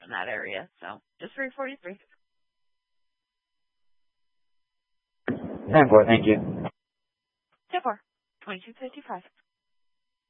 in that area. So just 343. 10-4, thank you. 10-4, 2255.